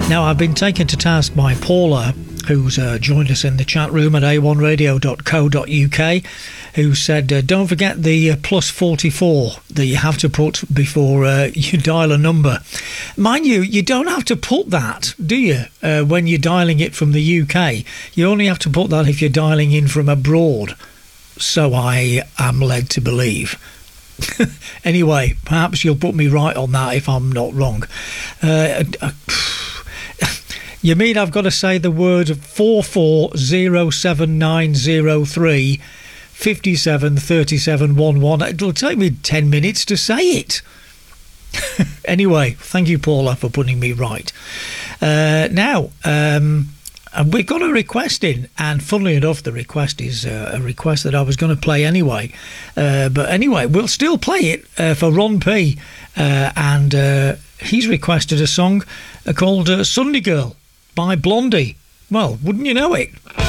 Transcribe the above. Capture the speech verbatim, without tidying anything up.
Now, I've been taken to task by Paula, who's uh, joined us in the chat room at a one radio dot co dot uk, who said, uh, don't forget the uh, plus forty-four that you have to put before uh, you dial a number. Mind you, you don't have to put that, do you, uh, when you're dialing it from the U K? You only have to put that if you're dialing in from abroad. So I am led to believe. Anyway, perhaps you'll put me right on that if I'm not wrong. Uh, uh, You mean I've got to say the word four four zero seven nine zero three five seven three seven one one? It'll take me ten minutes to say it. Anyway, thank you, Paula, for putting me right. Uh, now, um, we've got a request in, and funnily enough, the request is uh, a request that I was going to play anyway. Uh, but anyway, we'll still play it uh, for Ron P. Uh, and uh, he's requested a song called uh, Sunday Girl by Blondie. Well, wouldn't you know it?